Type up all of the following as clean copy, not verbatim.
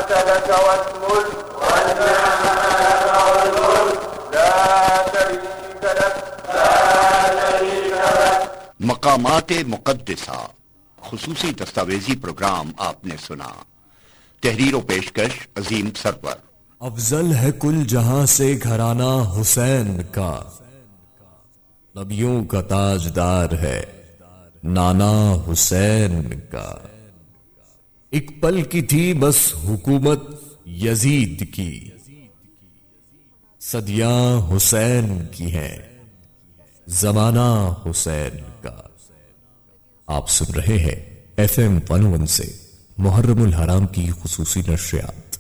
لك والملك لا شريك لك. مقامات مقدسہ خصوصی دستاویزی پروگرام آپ نے سنا. تحریر و پیشکش عظیم سرور. افضل ہے کل جہاں سے گھرانہ حسین کا، نبیوں کا تاجدار ہے نانا حسین کا. ایک پل کی تھی بس حکومت یزید کی، صدیاں حسین کی ہیں زمانہ حسین کا. آپ سن رہے ہیں FM 101 سے محرم الحرام کی خصوصی نشریات.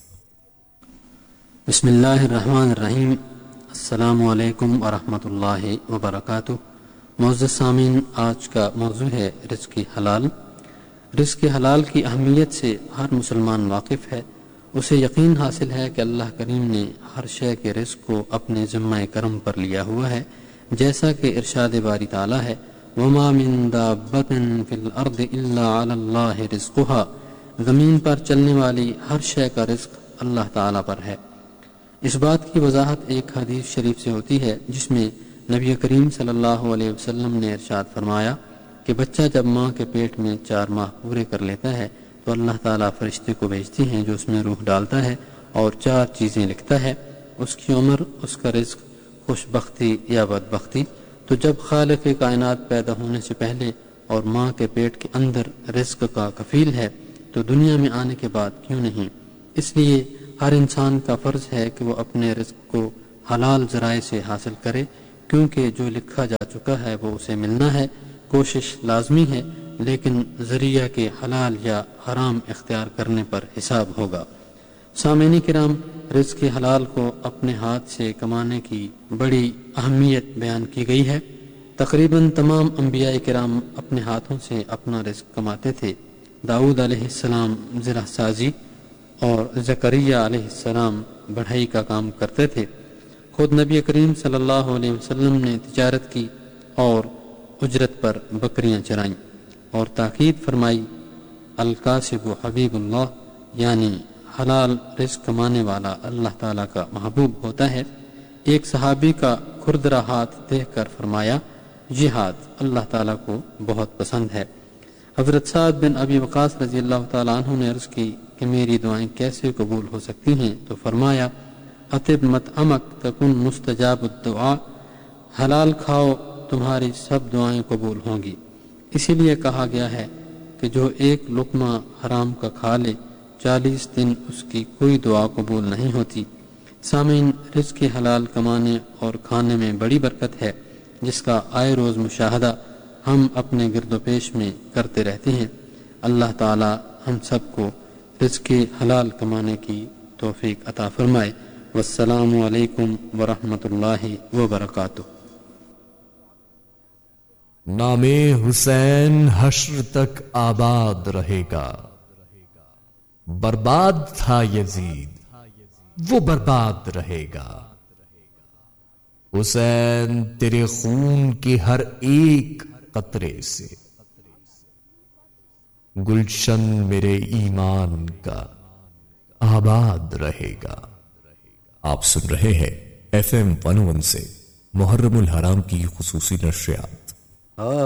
بسم اللہ الرحمن الرحیم. السلام علیکم ورحمۃ اللہ وبرکاتہ. معزز سامعین، آج کا موضوع ہے رزق حلال. رزق حلال کی اہمیت سے ہر مسلمان واقف ہے. اسے یقین حاصل ہے کہ اللہ کریم نے ہر شے کے رزق کو اپنے ذمہ کرم پر لیا ہوا ہے، جیسا کہ ارشاد باری تعالی ہے وَمَا مِن دَابَّةٍ فِي الْأَرْضِ إِلَّا عَلَى اللَّهِ رِزْقُهَا. زمین پر چلنے والی ہر شے کا رزق اللہ تعالی پر ہے. اس بات کی وضاحت ایک حدیث شریف سے ہوتی ہے جس میں نبی کریم صلی اللہ علیہ وسلم نے ارشاد فرمایا کہ بچہ جب ماں کے پیٹ میں 4 ماہ پورے کر لیتا ہے تو اللہ تعالیٰ فرشتے کو بھیجتے ہیں جو اس میں روح ڈالتا ہے اور 4 چیزیں لکھتا ہے: اس کی عمر، اس کا رزق، خوش بختی یا بدبختی. تو جب خالق کائنات پیدا ہونے سے پہلے اور ماں کے پیٹ کے اندر رزق کا کفیل ہے تو دنیا میں آنے کے بعد کیوں نہیں؟ اس لیے ہر انسان کا فرض ہے کہ وہ اپنے رزق کو حلال ذرائع سے حاصل کرے، کیونکہ جو لکھا جا چکا ہے وہ اسے ملنا ہے. کوشش لازمی ہے لیکن ذریعہ کے حلال یا حرام اختیار کرنے پر حساب ہوگا. سامعین کرام، رزق حلال کو اپنے ہاتھ سے کمانے کی بڑی اہمیت بیان کی گئی ہے. تقریباً تمام انبیاء کرام اپنے ہاتھوں سے اپنا رزق کماتے تھے. داؤد علیہ السلام زرع سازی اور زکریہ علیہ السلام بڑھئی کا کام کرتے تھے. خود نبی کریم صلی اللہ علیہ وسلم نے تجارت کی اور اجرت پر بکریاں چرائیں اور تاکید فرمائی الکاسب حبیب اللہ، یعنی حلال رزق کمانے والا اللہ تعالیٰ کا محبوب ہوتا ہے. ایک صحابی کا کھردرا ہاتھ دیکھ کر فرمایا یہ ہاتھ اللہ تعالیٰ کو بہت پسند ہے. حضرت سعد بن ابی وقاص رضی اللہ تعالیٰ عنہ نے عرض کی کہ میری دعائیں کیسے قبول ہو سکتی ہیں؟ تو فرمایا اطب مطعمک تکن مستجاب الدعاء، حلال کھاؤ تمہاری سب دعائیں قبول ہوں گی. اسی لیے کہا گیا ہے کہ جو ایک لقمہ حرام کا کھا لے 40 دن اس کی کوئی دعا قبول نہیں ہوتی. سامعین، رزق حلال کمانے اور کھانے میں بڑی برکت ہے جس کا آئے روز مشاہدہ ہم اپنے گرد و پیش میں کرتے رہتے ہیں. اللہ تعالی ہم سب کو رزق حلال کمانے کی توفیق عطا فرمائے. والسلام علیکم ورحمۃ اللہ وبرکاتہ. نام حسین حشر تک آباد رہے گا. برباد تھا یزید وہ برباد رہے گا. حسین تیرے خون کے ہر ایک قطرے سے گلشن میرے ایمان کا آباد رہے گا. آپ سن رہے ہیں FM 101 سے محرم الحرام کی خصوصی نشریات.